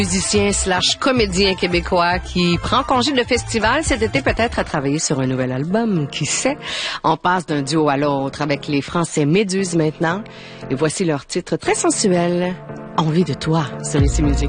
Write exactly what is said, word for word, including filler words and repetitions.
Musicien slash comédien québécois qui prend congé de festival cet été peut-être à travailler sur un nouvel album, qui sait. On passe d'un duo à l'autre avec les Français Méduse maintenant. Et voici leur titre très sensuel, Envie de toi, sur Ici Musique.